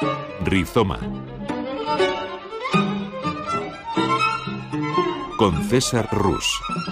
Rizoma. Con César Rus.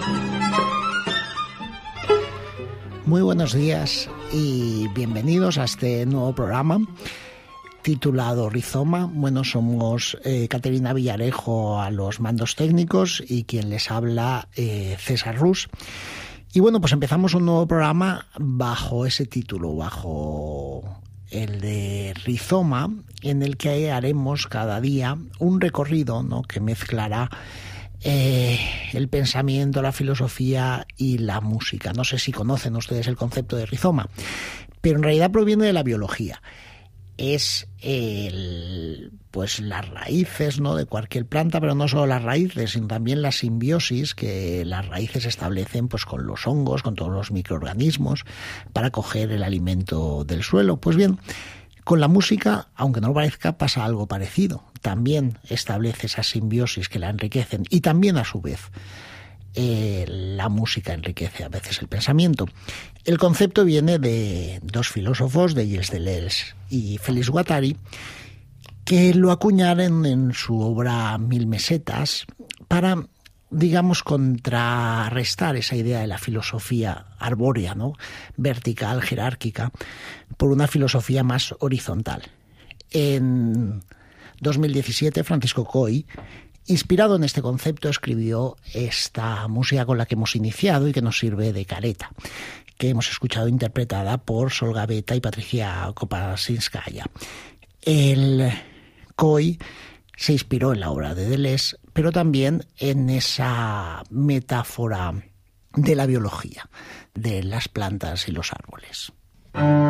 Muy buenos días y bienvenidos a este nuevo programa titulado Rizoma. Bueno, somos Caterina Villarejo a los mandos técnicos y quien les habla César Rus. Y bueno, pues empezamos un nuevo programa bajo ese título, bajo el de Rizoma, en el que haremos cada día un recorrido, ¿no?, que mezclará el pensamiento, la filosofía y la música. No sé si conocen ustedes el concepto de rizoma, pero en realidad proviene de la biología. Es pues las raíces, ¿no?, de cualquier planta, pero no solo las raíces, sino también la simbiosis que las raíces establecen pues con los hongos, con todos los microorganismos, para coger el alimento del suelo. Pues bien, con la música, aunque no lo parezca, pasa algo parecido. También establece esa simbiosis que la enriquecen y también a su vez la música enriquece a veces el pensamiento. El concepto viene de dos filósofos, de Gilles Deleuze y Félix Guattari, que lo acuñaron en su obra Mil mesetas para, digamos, contrarrestar esa idea de la filosofía arbórea, ¿no?, vertical, jerárquica, por una filosofía más horizontal. En 2017, Francisco Coy, inspirado en este concepto, escribió esta música con la que hemos iniciado y que nos sirve de careta, que hemos escuchado interpretada por Sol Gaveta y Patricia Kopasinskaya. El Coy se inspiró en la obra de Deleuze, pero también en esa metáfora de la biología, de las plantas y los árboles.